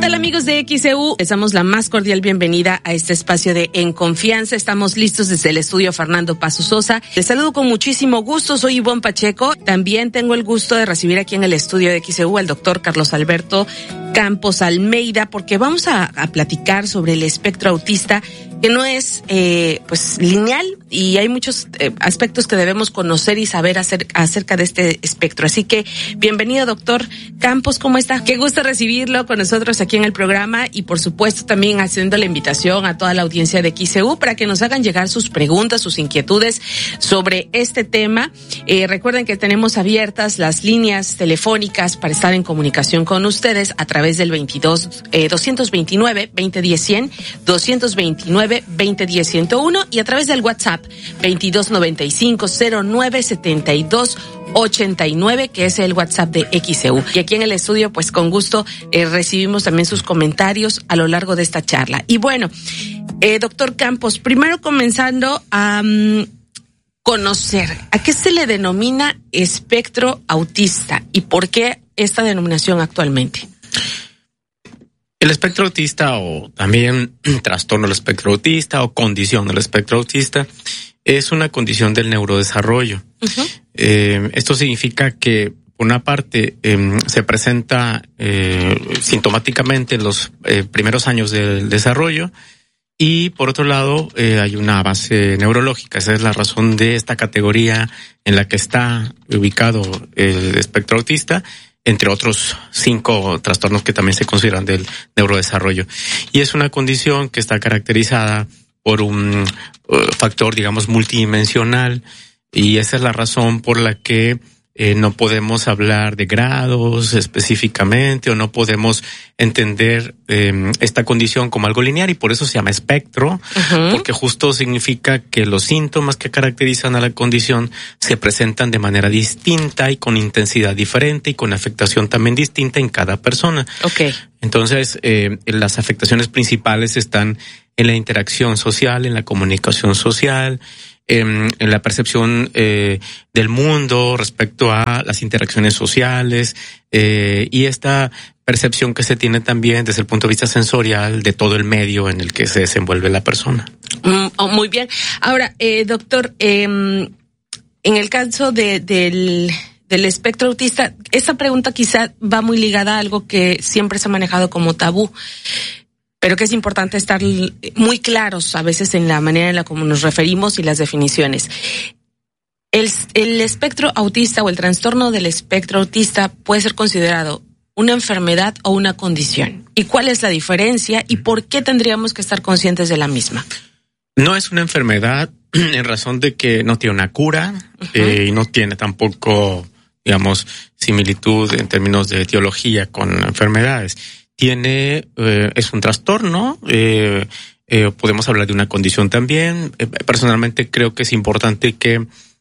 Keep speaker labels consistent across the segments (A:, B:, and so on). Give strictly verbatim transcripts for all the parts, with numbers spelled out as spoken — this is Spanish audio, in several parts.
A: tal, amigos de X E U? Les damos la más cordial bienvenida a este espacio de En Confianza. Estamos listos desde el estudio Fernando Paso Sosa. Les saludo con muchísimo gusto. Soy Ivonne Pacheco. También tengo el gusto de recibir aquí en el estudio de X E U al doctor Carlos Alberto Campos Almeida, porque vamos a, a platicar sobre el espectro autista, que no es eh, pues lineal, y hay muchos eh, aspectos que debemos conocer y saber acer, acerca de este espectro. Así que bienvenido, doctor Campos, ¿cómo está? Qué gusto recibirlo con nosotros aquí en el programa, y por supuesto también haciendo la invitación a toda la audiencia de X E U para que nos hagan llegar sus preguntas, sus inquietudes sobre este tema. Eh, recuerden que tenemos abiertas las líneas telefónicas para estar en comunicación con ustedes a través del veintidós, eh, doscientos veintinueve, veinte diez, cien, doscientos veintinueve, veinte diez, ciento uno, y a través del WhatsApp veintidós noventa y cinco, cero nueve, setenta y dos, ochenta y nueve, que es el WhatsApp de X E U. Y aquí en el estudio, pues con gusto eh, recibimos también sus comentarios a lo largo de esta charla. Y bueno, eh, doctor Campos, primero comenzando a um, conocer a qué se le denomina espectro autista y por qué esta denominación actualmente.
B: El espectro autista, o también trastorno del espectro autista o condición del espectro autista, es una condición del neurodesarrollo. Uh-huh. Eh, esto significa que, por una parte, eh, se presenta eh, sintomáticamente en los eh, primeros años del desarrollo, y por otro lado eh, hay una base neurológica. Esa es la razón de esta categoría en la que está ubicado el espectro autista, entre otros cinco trastornos que también se consideran del neurodesarrollo. Y es una condición que está caracterizada por un uh, factor, digamos, multidimensional, y esa es la razón por la que eh, no podemos hablar de grados específicamente, o no podemos entender eh, esta condición como algo lineal, y por eso se llama espectro, uh-huh. porque justo significa que los síntomas que caracterizan a la condición se presentan de manera distinta y con intensidad diferente y con afectación también distinta en cada persona.
A: Okay.
B: Entonces, eh, las afectaciones principales están en la interacción social, en la comunicación social, en, en la percepción eh, del mundo respecto a las interacciones sociales, eh, y esta percepción que se tiene también desde el punto de vista sensorial de todo el medio en el que se desenvuelve la persona.
A: Mm, oh, muy bien. Ahora, eh, doctor, eh, en el caso de, del... del espectro autista, esta pregunta quizá va muy ligada a algo que siempre se ha manejado como tabú, pero que es importante estar muy claros a veces en la manera en la como nos referimos y las definiciones. El, el espectro autista o el trastorno del espectro autista puede ser considerado una enfermedad o una condición. ¿Y cuál es la diferencia y por qué tendríamos que estar conscientes de la misma?
B: No es una enfermedad en razón de que no tiene una cura, uh-huh. eh, y no tiene tampoco, digamos, similitud en términos de etiología con enfermedades. Tiene, eh, es un trastorno, eh, eh, podemos hablar de una condición también. Eh, personalmente creo que es importante que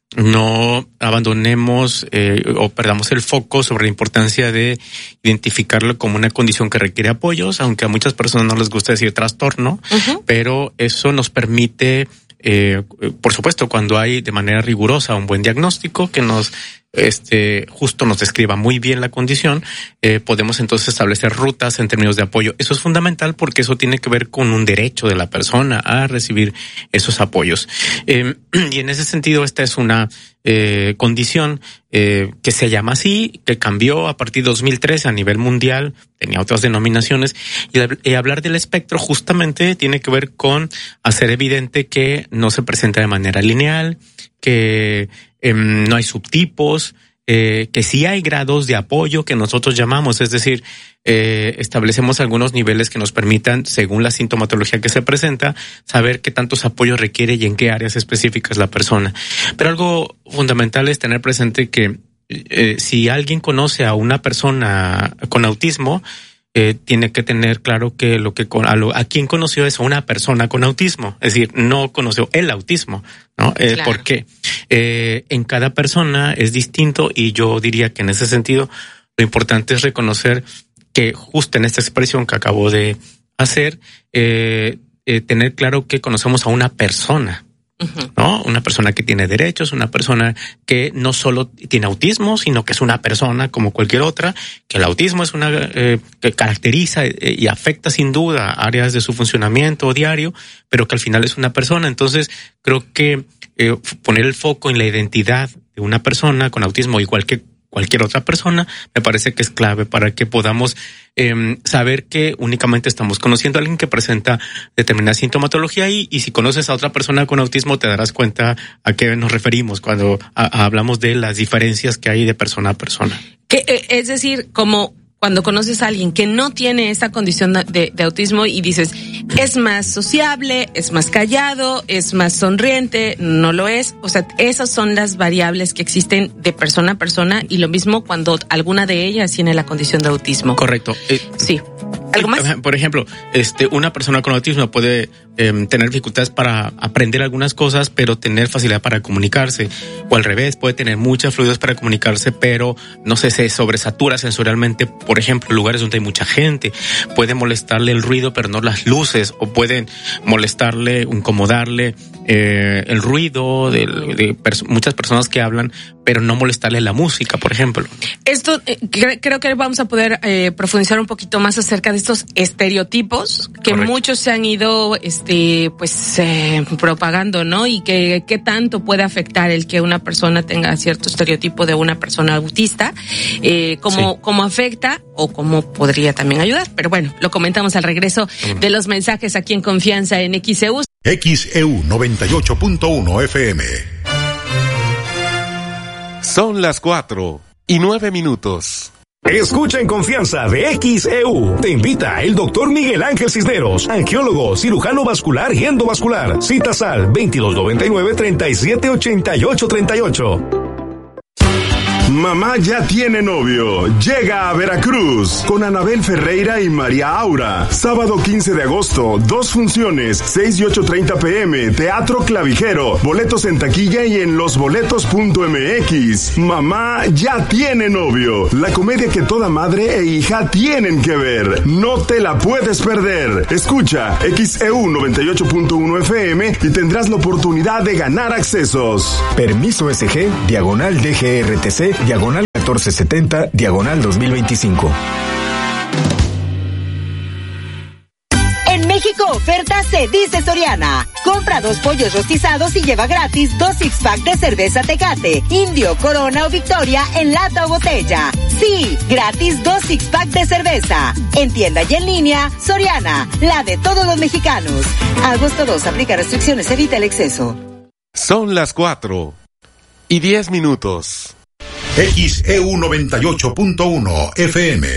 B: no abandonemos eh, o perdamos el foco sobre la importancia de identificarlo como una condición que requiere apoyos, aunque a muchas personas no les gusta decir trastorno, uh-huh. pero eso nos permite, eh, por supuesto, cuando hay de manera rigurosa un buen diagnóstico que nos este justo nos describa muy bien la condición, eh, podemos entonces establecer rutas en términos de apoyo. Eso es fundamental porque eso tiene que ver con un derecho de la persona a recibir esos apoyos. Eh, y en ese sentido, esta es una eh, condición eh, que se llama así, que cambió a partir de dos mil trece a nivel mundial, tenía otras denominaciones, y, y hablar del espectro justamente tiene que ver con hacer evidente que no se presenta de manera lineal, que eh, no hay subtipos, eh, que sí hay grados de apoyo que nosotros llamamos, es decir, eh, establecemos algunos niveles que nos permitan, según la sintomatología que se presenta, saber qué tantos apoyos requiere y en qué áreas específicas la persona. Pero algo fundamental es tener presente que eh, si alguien conoce a una persona con autismo, Eh, tiene que tener claro que lo que a, lo, a quien conoció es a una persona con autismo, es decir, no conoció el autismo, ¿no? Eh, claro. ¿Por qué? Eh, en cada persona es distinto, y yo diría que en ese sentido lo importante es reconocer que justo en esta expresión que acabo de hacer, eh, eh, tener claro que conocemos a una persona, Uh-huh. ¿No? Una persona que tiene derechos, una persona que no solo tiene autismo, sino que es una persona como cualquier otra, que el autismo es una eh, que caracteriza eh, y afecta sin duda áreas de su funcionamiento diario, pero que al final es una persona. Entonces, creo que eh, poner el foco en la identidad de una persona con autismo, igual que cualquier otra persona, me parece que es clave para que podamos eh, saber que únicamente estamos conociendo a alguien que presenta determinada sintomatología y, y si conoces a otra persona con autismo te darás cuenta a qué nos referimos cuando a, a hablamos de las diferencias que hay de persona a persona.
A: Que, es decir, como cuando conoces a alguien que no tiene esta condición de, de autismo y dices, es más sociable, es más callado, es más sonriente, no lo es. O sea, esas son las variables que existen de persona a persona y lo mismo cuando alguna de ellas tiene la condición de autismo.
B: Correcto. Eh,
A: sí. ¿Algo más?
B: Por ejemplo, este, una persona con autismo puede eh, tener dificultades para aprender algunas cosas, pero tener facilidad para comunicarse. O al revés, puede tener mucha fluidez para comunicarse, pero no sé, se sobresatura sensorialmente. Por ejemplo, en lugares donde hay mucha gente. Puede molestarle el ruido, pero no las luces. O pueden molestarle, incomodarle eh, el ruido de, de pers- muchas personas que hablan, pero no molestarle la música, por ejemplo.
A: Esto, eh, cre- creo que vamos a poder eh, profundizar un poquito más acerca de estos estereotipos que Correcto. Muchos se han ido, este, pues, eh, propagando, ¿no? Y que, qué tanto puede afectar el que una persona tenga cierto estereotipo de una persona autista, eh, cómo, sí. cómo afecta o cómo podría también ayudar. Pero bueno, lo comentamos al regreso uh-huh. de los mensajes aquí en Confianza en X E U.
C: X E U noventa y ocho punto uno F M.
D: Son las cuatro y nueve minutos.
E: Escucha en Confianza de X E U. Te invita el doctor Miguel Ángel Cisneros, angiólogo, cirujano vascular y endovascular. Citas al veintidós noventa y nueve, treinta y siete ochenta y ocho treinta y ocho.
F: Mamá ya tiene novio. Llega a Veracruz con Anabel Ferreira y María Aura. Sábado quince de agosto, dos funciones, seis y ocho treinta pm, Teatro Clavijero. Boletos en taquilla y en losboletos punto m x. Mamá ya tiene novio. La comedia que toda madre e hija tienen que ver. No te la puedes perder. Escucha X E U noventa y ocho punto uno F M y tendrás la oportunidad de ganar accesos.
E: Permiso S G, diagonal D G R T C, diagonal catorce setenta, diagonal dos mil veinticinco.
G: En México oferta se dice Soriana. Compra dos pollos rostizados y lleva gratis dos six pack de cerveza Tecate, Indio, Corona o Victoria en lata o botella. Sí, gratis dos six pack de cerveza. En tienda y en línea, Soriana, la de todos los mexicanos. Agosto dos, aplica restricciones, evita el exceso.
D: Son las cuatro y diez minutos.
C: X E U noventa y ocho punto uno F M.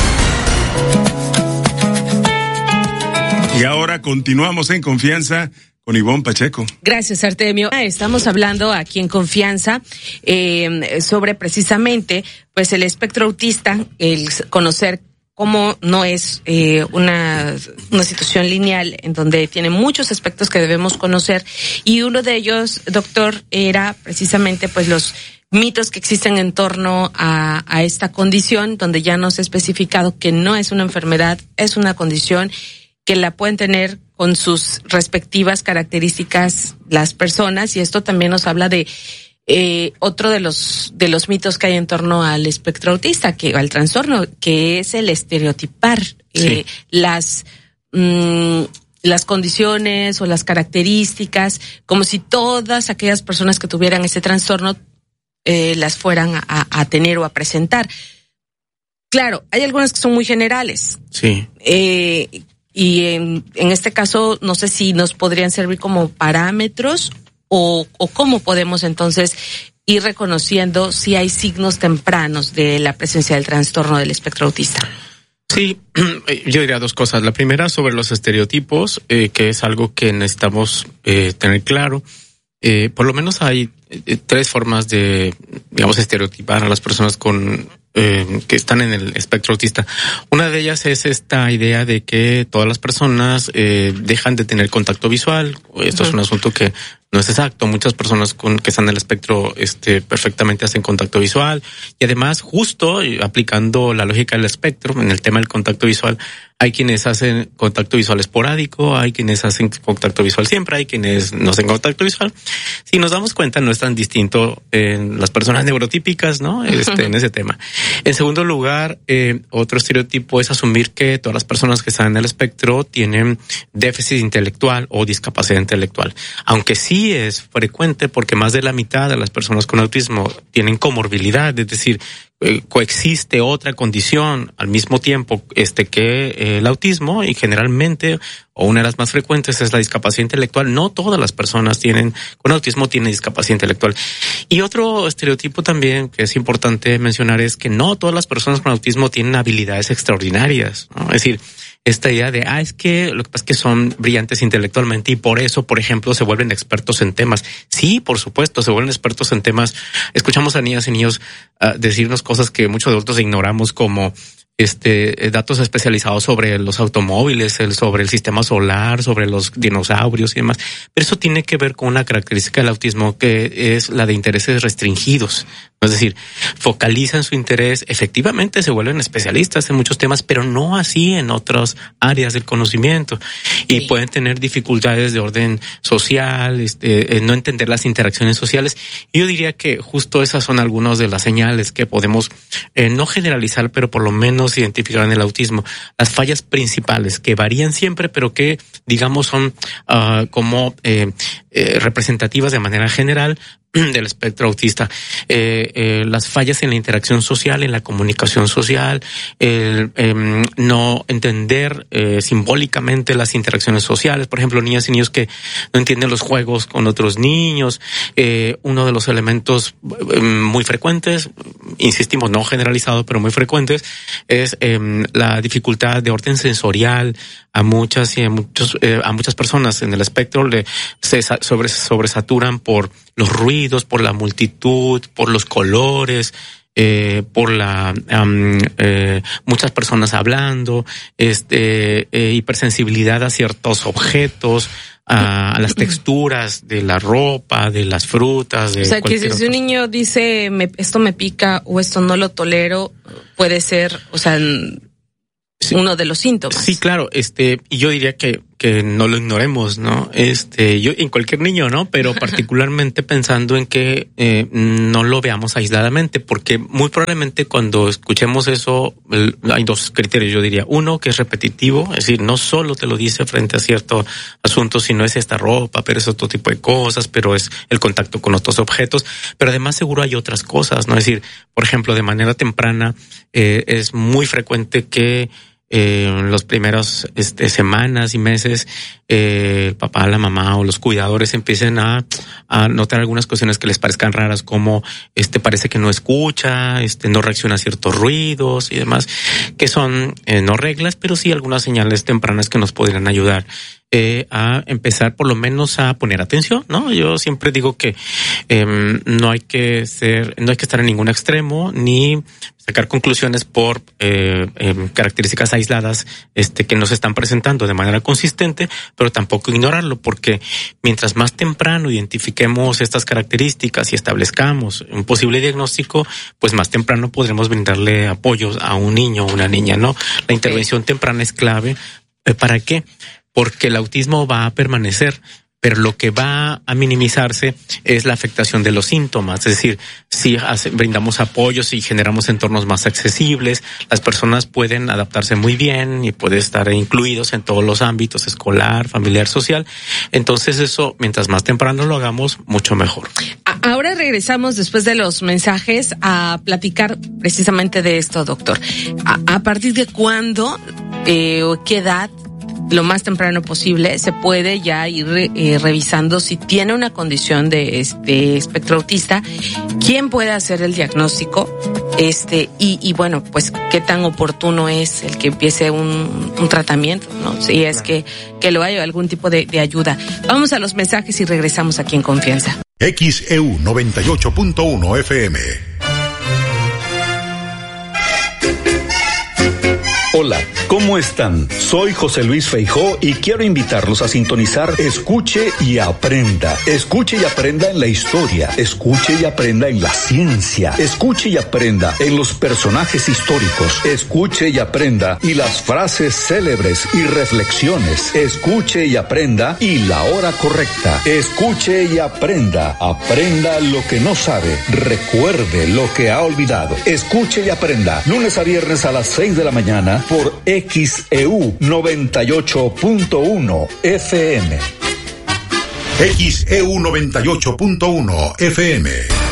H: Y ahora continuamos en Confianza con Ivonne Pacheco.
A: Gracias, Artemio. Estamos hablando aquí en Confianza eh, sobre precisamente pues el espectro autista, el conocer cómo no es eh, una, una situación lineal en donde tiene muchos aspectos que debemos conocer y uno de ellos, doctor, era precisamente pues los mitos que existen en torno a, a esta condición, donde ya nos ha especificado que no es una enfermedad, es una condición que la pueden tener con sus respectivas características las personas, y esto también nos habla de eh, otro de los de los mitos que hay en torno al espectro autista, que al trastorno, que es el estereotipar sí. eh, las mmm, las condiciones o las características, como si todas aquellas personas que tuvieran ese trastorno eh, las fueran a, a tener o a presentar. Claro, hay algunas que son muy generales.
B: Sí.
A: Eh, Y en, en este caso, no sé si nos podrían servir como parámetros o, o cómo podemos entonces ir reconociendo si hay signos tempranos de la presencia del trastorno del espectro autista.
B: Sí, yo diría dos cosas. La primera sobre los estereotipos, eh, que es algo que necesitamos eh, tener claro. Eh, por lo menos hay eh, tres formas de, digamos, estereotipar a las personas con eh, que están en el espectro autista. Una de ellas es esta idea de que todas las personas eh, dejan de tener contacto visual. Esto uh-huh. es un asunto que no es exacto. Muchas personas con que están en el espectro este perfectamente hacen contacto visual, y además, justo aplicando la lógica del espectro en el tema del contacto visual, hay quienes hacen contacto visual esporádico, hay quienes hacen contacto visual siempre, hay quienes no hacen contacto visual. Si nos damos cuenta, no es tan distinto en las personas neurotípicas, ¿no? Este, en ese tema. En segundo lugar, eh, otro estereotipo es asumir que todas las personas que están en el espectro tienen déficit intelectual o discapacidad intelectual. Aunque sí es frecuente, porque más de la mitad de las personas con autismo tienen comorbilidad, es decir, Eh, coexiste otra condición al mismo tiempo este que eh, el autismo, y generalmente, o una de las más frecuentes, es la discapacidad intelectual. No todas las personas tienen con autismo tienen discapacidad intelectual. Y otro estereotipo también que es importante mencionar es que no todas las personas con autismo tienen habilidades extraordinarias, ¿no? Es decir, esta idea de, ah, es que lo que pasa es que son brillantes intelectualmente y por eso, por ejemplo, se vuelven expertos en temas. Sí, por supuesto, se vuelven expertos en temas. Escuchamos a niñas y niños uh, decirnos cosas que muchos adultos ignoramos, como este datos especializados sobre los automóviles, el, sobre el sistema solar, sobre los dinosaurios y demás. Pero eso tiene que ver con una característica del autismo, que es la de intereses restringidos. Es decir, focalizan su interés, efectivamente se vuelven especialistas en muchos temas, pero no así en otras áreas del conocimiento. Y sí, pueden tener dificultades de orden social, este, no entender las interacciones sociales. Y yo diría que justo esas son algunas de las señales que podemos eh, no generalizar, pero por lo menos identificar en el autismo. Las fallas principales, que varían siempre, pero que, digamos, son uh, como eh, eh, representativas de manera general del espectro autista. Eh, eh, las fallas en la interacción social, en la comunicación social, el eh, no entender eh, simbólicamente las interacciones sociales. Por ejemplo, niñas y niños que no entienden los juegos con otros niños. Eh, uno de los elementos eh, muy frecuentes, insistimos, no generalizado, pero muy frecuentes, es eh, la dificultad de orden sensorial. A muchas y a muchos eh, a muchas personas en el espectro le se sobre, sobresaturan por los ruidos, por la multitud, por los colores, eh, por la um, eh, muchas personas hablando, este eh, hipersensibilidad a ciertos objetos, a, a las texturas de la ropa, de las frutas. De
A: o sea, que si
B: otro.
A: Un niño dice me, esto me pica o esto no lo tolero, puede ser, o sea, sí, uno de los síntomas.
B: Sí, claro, este, y yo diría que que no lo ignoremos, ¿no? Este, yo en cualquier niño, ¿no? Pero particularmente pensando en que eh, no lo veamos aisladamente, porque muy probablemente cuando escuchemos eso el, hay dos criterios, yo diría. Uno, que es repetitivo, es decir, no solo te lo dice frente a cierto asunto, sino es esta ropa, pero es otro tipo de cosas, pero es el contacto con otros objetos, pero además seguro hay otras cosas, ¿no? Es decir, por ejemplo, de manera temprana eh, es muy frecuente que Eh, en los primeros este, semanas y meses eh, el papá, la mamá o los cuidadores empiecen a, a notar algunas cuestiones que les parezcan raras, como este parece que no escucha, este no reacciona a ciertos ruidos y demás, que son eh, no reglas, pero sí algunas señales tempranas que nos podrían ayudar eh, a empezar por lo menos a poner atención, ¿no? Yo siempre digo que eh, no hay que ser, no hay que estar en ningún extremo ni sacar conclusiones por eh, eh, características aisladas este que nos están presentando de manera consistente, pero tampoco ignorarlo, porque mientras más temprano identifiquemos estas características y establezcamos un posible diagnóstico, pues más temprano podremos brindarle apoyo a un niño o una niña, ¿no? La intervención temprana es clave. ¿Para qué? Porque el autismo va a permanecer, pero lo que va a minimizarse es la afectación de los síntomas. Es decir, si hace, brindamos apoyos y generamos entornos más accesibles, las personas pueden adaptarse muy bien y pueden estar incluidos en todos los ámbitos, escolar, familiar, social. Entonces eso, mientras más temprano lo hagamos, mucho mejor.
A: Ahora regresamos después de los mensajes a platicar precisamente de esto, doctor. ¿A, a partir de cuándo eh, o qué edad, lo más temprano posible, se puede ya ir eh, revisando si tiene una condición de este espectro autista, quién puede hacer el diagnóstico, este y, y bueno, pues qué tan oportuno es el que empiece un, un tratamiento, ¿no? Si es que, que lo haya algún tipo de, de ayuda. Vamos a los mensajes y regresamos aquí en Confianza.
C: X E U noventa y ocho punto uno F M.
I: Hola, ¿cómo están? Soy José Luis Feijó y quiero invitarlos a sintonizar Escuche y Aprenda. Escuche y aprenda en la historia, escuche y aprenda en la ciencia, escuche y aprenda en los personajes históricos, escuche y aprenda y las frases célebres y reflexiones, escuche y aprenda y la hora correcta, escuche y aprenda, aprenda lo que no sabe, recuerde lo que ha olvidado, escuche y aprenda, lunes a viernes a las seis de la mañana por X E U noventa y ocho punto uno F M.
C: X E U noventa y ocho punto uno F M.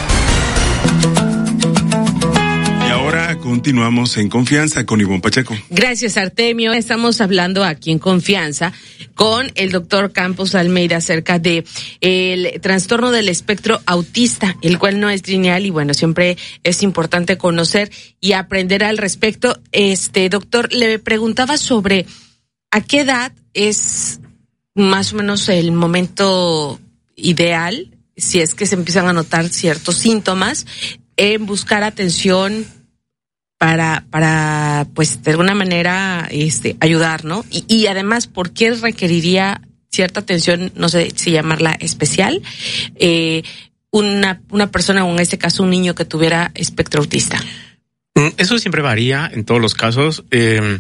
H: Y ahora continuamos en Confianza con Ivonne Pacheco.
A: Gracias, Artemio. Estamos hablando aquí en Confianza con el doctor Campos Almeida acerca de el trastorno del espectro autista, el cual no es lineal y bueno, siempre es importante conocer y aprender al respecto. Este, doctor, le preguntaba sobre a qué edad es más o menos el momento ideal, si es que se empiezan a notar ciertos síntomas, en buscar atención para, para, pues, de alguna manera, este, ayudar, ¿no? Y, y además, ¿por qué requeriría cierta atención, no sé si llamarla especial, eh, una, una persona, o en este caso un niño que tuviera espectro autista?
B: Eso siempre varía en todos los casos. Eh,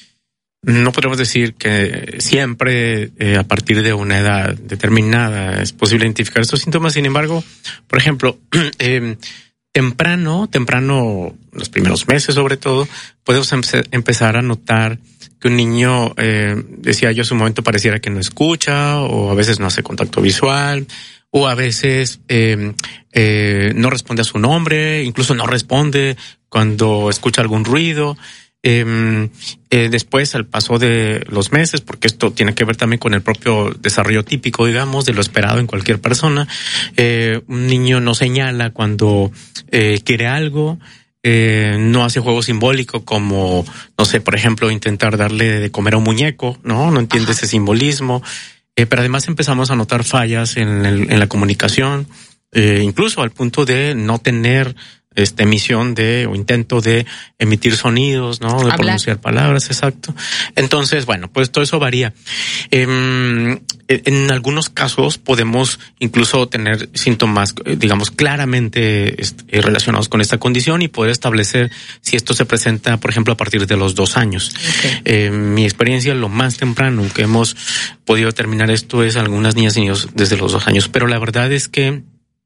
B: no podemos decir que siempre, eh, a partir de una edad determinada, es posible identificar estos síntomas. Sin embargo, por ejemplo, eh, Temprano, temprano, los primeros meses sobre todo, podemos em- empezar a notar que un niño, eh, decía yo, en su momento pareciera que no escucha, o a veces no hace contacto visual, o a veces eh, eh, no responde a su nombre, incluso no responde cuando escucha algún ruido. Eh, eh, después, al paso de los meses, porque esto tiene que ver también con el propio desarrollo típico, digamos, de lo esperado en cualquier persona, eh, un niño no señala cuando eh, quiere algo, eh, no hace juego simbólico como, no sé, por ejemplo, intentar darle de comer a un muñeco, ¿no? No entiende Ajá. ese simbolismo, eh, pero además empezamos a notar fallas en, el, en la comunicación, eh, incluso al punto de no tener esta emisión de, o intento de emitir sonidos, ¿no? De Hablar. pronunciar palabras, exacto. Entonces, bueno, pues todo eso varía. Eh, en algunos casos podemos incluso tener síntomas, digamos, claramente este, relacionados con esta condición y poder establecer si esto se presenta, por ejemplo, a partir de los dos años. Okay. Eh, mi experiencia, lo más temprano que hemos podido determinar esto es algunas niñas y niños desde los dos años, pero la verdad es que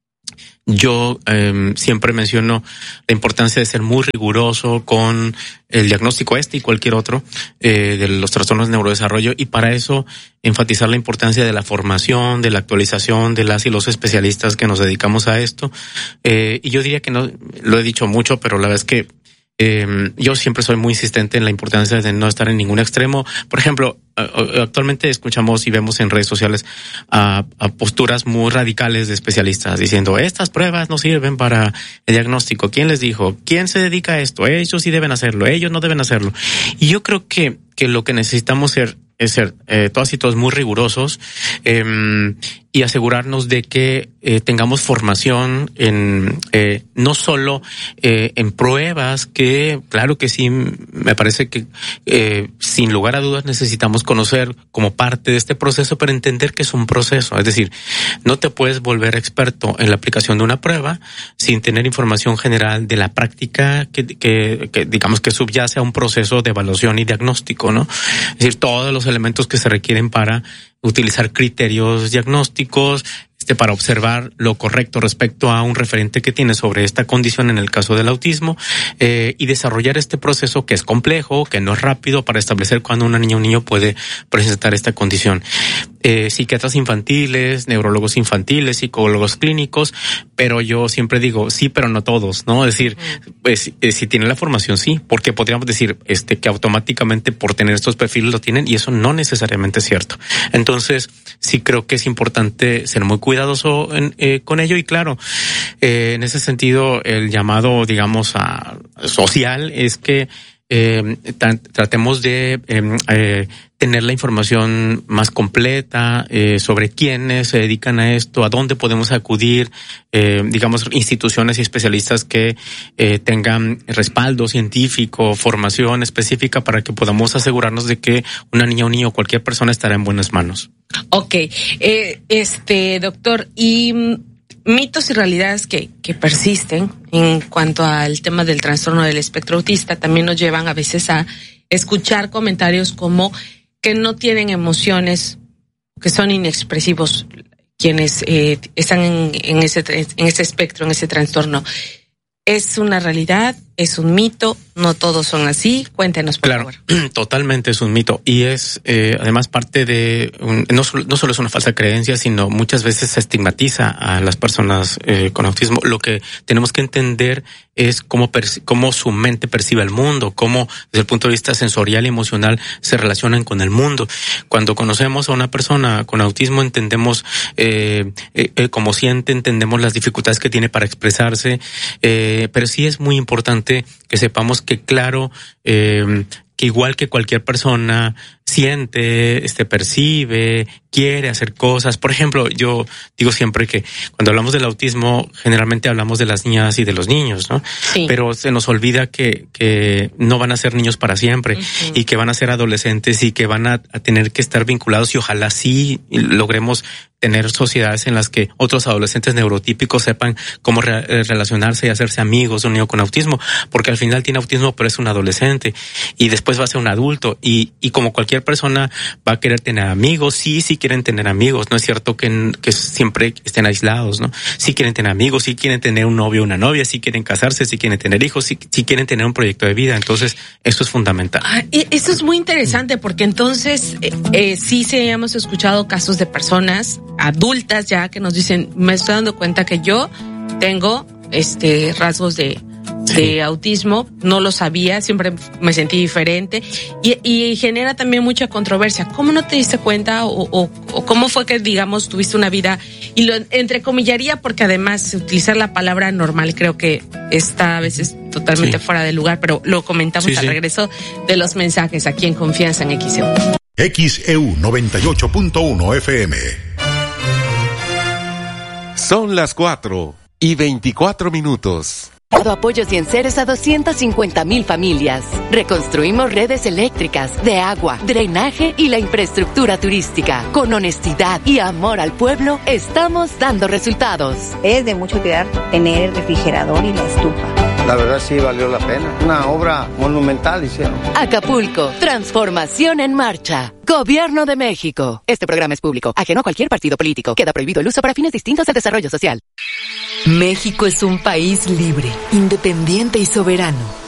B: yo eh, siempre menciono la importancia de ser muy riguroso con el diagnóstico este y cualquier otro eh, de los trastornos de neurodesarrollo, y para eso enfatizar la importancia de la formación, de la actualización de las y los especialistas que nos dedicamos a esto. Eh, y yo diría que no, lo he dicho mucho, pero la verdad es que Eh, yo siempre soy muy insistente en la importancia de no estar en ningún extremo. Por ejemplo, actualmente escuchamos y vemos en redes sociales a, a posturas muy radicales de especialistas diciendo estas pruebas no sirven para el diagnóstico. ¿Quién les dijo? ¿Quién se dedica a esto? Ellos sí deben hacerlo, ellos no deben hacerlo. Y yo creo que, que lo que necesitamos ser, es ser eh, todas y todos muy rigurosos eh, y asegurarnos de que eh, tengamos formación en eh, no solo eh, en pruebas que, claro que sí, me parece que eh, sin lugar a dudas necesitamos conocer como parte de este proceso, pero entender que es un proceso. Es decir, no te puedes volver experto en la aplicación de una prueba sin tener información general de la práctica que, que, que digamos que subyace a un proceso de evaluación y diagnóstico, ¿no? Es decir, todos los elementos que se requieren para utilizar criterios diagnósticos, este, para observar lo correcto respecto a un referente que tiene sobre esta condición en el caso del autismo, eh, y desarrollar este proceso que es complejo, que no es rápido, para establecer cuándo una niña o un niño puede presentar esta condición. Eh, psiquiatras infantiles, neurólogos infantiles, psicólogos clínicos, pero yo siempre digo sí, pero no todos, ¿no? Es decir, pues eh, si tienen la formación, sí, porque podríamos decir este que automáticamente por tener estos perfiles lo tienen, y eso no necesariamente es cierto. Entonces, sí creo que es importante ser muy cuidadoso en, eh, con ello, y claro, eh, en ese sentido, el llamado, digamos, a social es que eh, tra- tratemos de eh, eh, tener la información más completa eh, sobre quiénes se dedican a esto, a dónde podemos acudir, eh, digamos, instituciones y especialistas que eh, tengan respaldo científico, formación específica para que podamos asegurarnos de que una niña, un niño, cualquier persona estará en buenas manos.
A: Ok, eh, este doctor, y mitos y realidades que, que persisten en cuanto al tema del trastorno del espectro autista también nos llevan a veces a escuchar comentarios como que no tienen emociones, que son inexpresivos quienes eh, están en, en ese en ese espectro, en ese trastorno. ¿Es una realidad? ¿Es un mito? No todos son así. Cuéntenos, por
B: claro,
A: favor.
B: Totalmente es un mito y es eh, además parte de un, no solo, no solo es una falsa creencia, sino muchas veces se estigmatiza a las personas eh, con autismo. Lo que tenemos que entender es cómo perci- cómo su mente percibe el mundo, cómo desde el punto de vista sensorial y emocional se relacionan con el mundo. Cuando conocemos a una persona con autismo entendemos eh, eh, cómo siente, entendemos las dificultades que tiene para expresarse, eh, pero sí es muy importante que sepamos que claro, eh, que igual que cualquier persona siente, este, percibe, quiere hacer cosas. Por ejemplo, yo digo siempre que cuando hablamos del autismo, generalmente hablamos de las niñas y de los niños, ¿no?
A: Sí.
B: Pero se nos olvida que, que no van a ser niños para siempre, uh-huh, y que van a ser adolescentes y que van a, a tener que estar vinculados y ojalá sí logremos tener sociedades en las que otros adolescentes neurotípicos sepan cómo re- relacionarse y hacerse amigos de un niño con autismo, porque al final tiene autismo pero es un adolescente y después va a ser un adulto y, y como cualquier persona va a querer tener amigos. Sí, sí quieren tener amigos, no es cierto que, que siempre estén aislados, ¿no? Sí quieren tener amigos, sí quieren tener un novio o una novia, sí quieren casarse, sí quieren tener hijos, sí, sí quieren tener un proyecto de vida, entonces eso es fundamental.
A: Ah, eso es muy interesante porque entonces eh, eh, sí, sí hemos escuchado casos de personas adultas ya que nos dicen, me estoy dando cuenta que yo tengo este rasgos de Sí. de autismo, no lo sabía, siempre me sentí diferente y, y genera también mucha controversia. ¿Cómo no te diste cuenta o, o, o cómo fue que, digamos, tuviste una vida, y lo entrecomillaría porque además utilizar la palabra normal creo que está a veces totalmente sí. fuera de lugar, pero lo comentamos sí, al sí. regreso de los mensajes aquí en Confianza en X E U.
C: X E U noventa y ocho punto uno F M.
D: Son las cuatro y veinticuatro minutos.
J: Dado apoyo Cienceres a doscientas cincuenta mil familias. Reconstruimos redes eléctricas, de agua, drenaje y la infraestructura turística. Con honestidad y amor al pueblo, estamos dando resultados.
K: Es de mucho cuidar tener el refrigerador y la estufa.
L: La verdad sí valió la pena. Una obra monumental hicieron.
J: Acapulco, transformación en marcha. Gobierno de México. Este programa es público, ajeno a cualquier partido político. Queda prohibido el uso para fines distintos al desarrollo social.
M: México es un país libre, independiente y soberano.